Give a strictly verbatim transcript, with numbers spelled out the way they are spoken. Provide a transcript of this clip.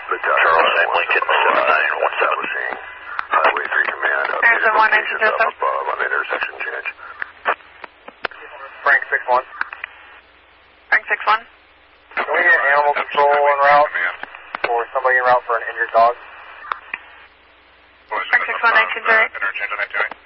Charles Name Lincoln seven nine one seven. Highway three Command. There's a one nine two zero seven. Above on the intersection change. Frank six one. Frank six one. Can we get animal control en route or somebody en route for an injured dog? Frank six one nine two zero eight. Interchange on nine two eight.